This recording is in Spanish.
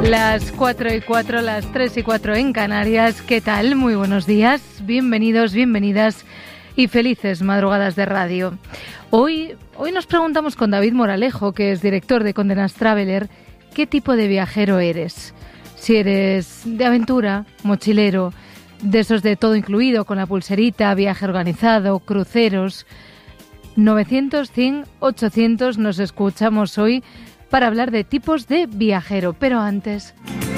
Las 4:04, las 3:04 en Canarias. ¿Qué tal? Muy buenos días, bienvenidos, bienvenidas y felices madrugadas de radio. Hoy nos preguntamos con David Moralejo, que es director de Condé Nast Traveler, ¿qué tipo de viajero eres? Si eres de aventura, mochilero, de esos de todo incluido, con la pulserita, viaje organizado, cruceros. 900, 100, 800 nos escuchamos hoy para hablar de tipos de viajero. Pero antes,